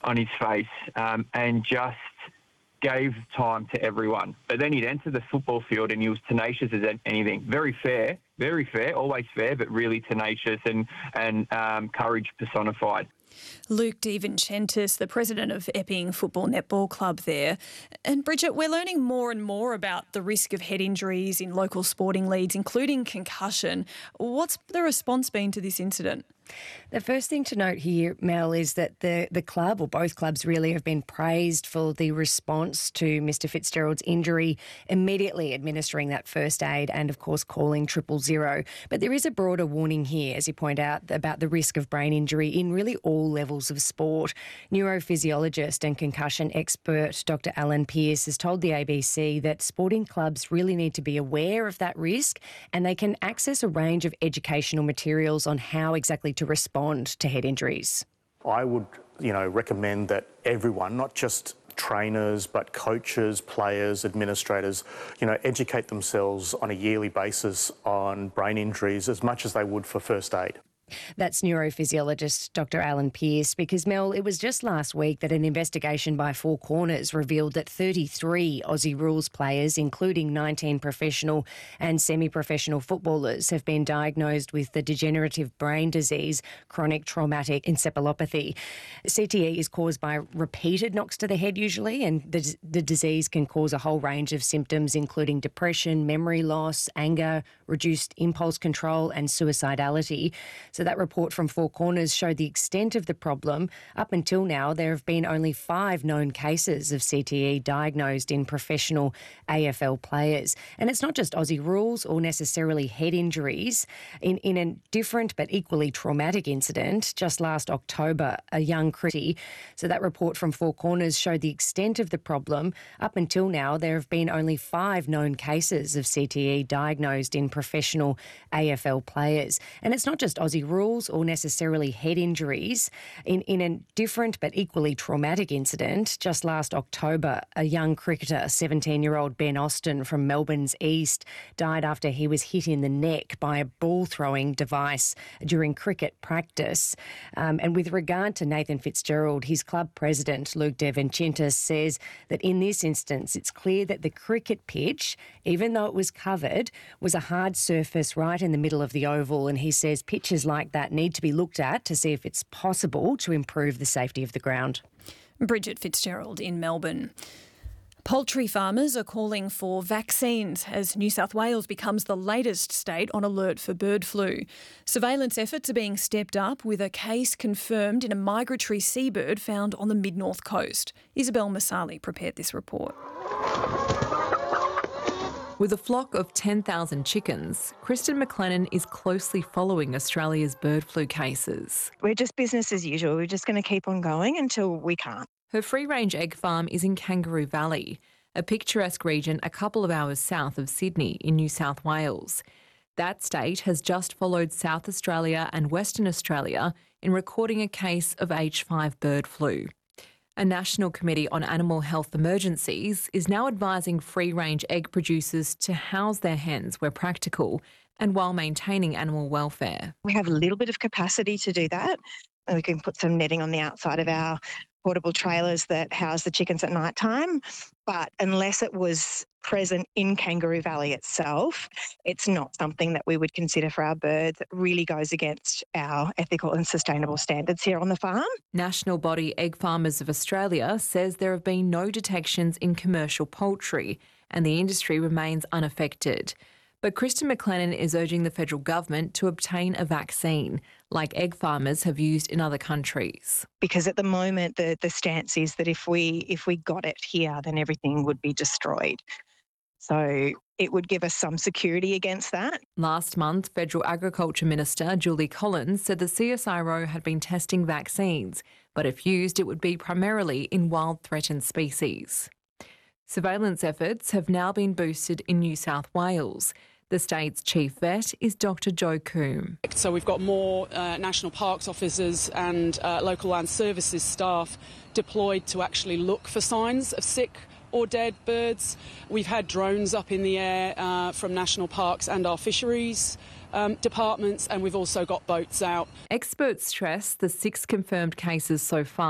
on his face and just gave time to everyone. But then he'd enter the football field and he was tenacious as anything. Very fair, always fair, but really tenacious and courage personified. Luke DeVincentis, the president of Epping Football Netball Club there. And Bridget, we're learning more and more about the risk of head injuries in local sporting leagues, including concussion. What's the response been to this incident? The first thing to note here, Mel, is that the club, or both clubs really, have been praised for the response to Mr Fitzgerald's injury, immediately administering that first aid and, of course, calling 000. But there is a broader warning here, as you point out, about the risk of brain injury in really all levels of sport. Neurophysiologist and concussion expert Dr Alan Pearce has told the ABC that sporting clubs really need to be aware of that risk, and they can access a range of educational materials on how exactly to respond to head injuries. I would, recommend that everyone, not just trainers, but coaches, players, administrators, educate themselves on a yearly basis on brain injuries as much as they would for first aid. That's neurophysiologist Dr Alan Pearce, because, Mel, it was just last week that an investigation by Four Corners revealed that 33 Aussie Rules players, including 19 professional and semi-professional footballers, have been diagnosed with the degenerative brain disease chronic traumatic encephalopathy. CTE is caused by repeated knocks to the head usually, and the disease can cause a whole range of symptoms, including depression, memory loss, anger, reduced impulse control and suicidality. So that report from Four Corners showed the extent of the problem. Up until now, there have been only 5 known cases of CTE diagnosed in professional AFL players. And it's not just Aussie Rules or necessarily head injuries. In a different but equally traumatic incident, just last October, a young cricket. So that report from Four Corners showed the extent of the problem. Up until now, there have been only 5 known cases of CTE diagnosed in professional AFL players. And it's not just Aussie Rules or necessarily head injuries. In a different but equally traumatic incident, just last October, a young cricketer, 17-year-old Ben Austin from Melbourne's East, died after he was hit in the neck by a ball-throwing device during cricket practice. And with regard to Nathan Fitzgerald, his club president, Luke DeVincentis, says that in this instance, it's clear that the cricket pitch, even though it was covered, was a hard surface right in the middle of the oval. And he says pitches like that need to be looked at to see if it's possible to improve the safety of the ground. Bridget Fitzgerald in Melbourne. Poultry farmers are calling for vaccines as New South Wales becomes the latest state on alert for bird flu. Surveillance efforts are being stepped up with a case confirmed in a migratory seabird found on the mid-north coast. Isabel Masali prepared this report. With a flock of 10,000 chickens, Kristen McLennan is closely following Australia's bird flu cases. We're just business as usual. We're just going to keep on going until we can't. Her free-range egg farm is in Kangaroo Valley, a picturesque region a couple of hours south of Sydney in New South Wales. That state has just followed South Australia and Western Australia in recording a case of H5 bird flu. A National Committee on Animal Health Emergencies is now advising free-range egg producers to house their hens where practical and while maintaining animal welfare. We have a little bit of capacity to do that. And we can put some netting on the outside of our portable trailers that house the chickens at night time. But unless it was present in Kangaroo Valley itself, it's not something that we would consider for our birds. It really goes against our ethical and sustainable standards here on the farm. National body Egg Farmers of Australia says there have been no detections in commercial poultry and the industry remains unaffected. But Kristen McLennan is urging the federal government to obtain a vaccine, like egg farmers have used in other countries. Because at the moment, the stance is that if we got it here, then everything would be destroyed. So it would give us some security against that. Last month, Federal Agriculture Minister Julie Collins said the CSIRO had been testing vaccines, but if used, it would be primarily in wild threatened species. Surveillance efforts have now been boosted in New South Wales. The state's chief vet is Dr Joe Coombe. So we've got more National Parks officers and local land services staff deployed to actually look for signs of sick or dead birds. We've had drones up in the air from National Parks and our fisheries departments, and we've also got boats out. Experts stress the 6 confirmed cases so far